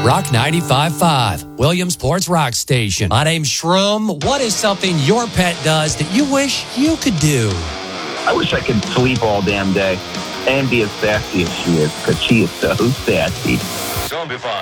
Rock 95.5, Williamsport's Rock Station. My name's Shroom. What is something your pet does that you wish you could do? I wish I could sleep all damn day and be as sassy as she is, because she is so sassy. Zombie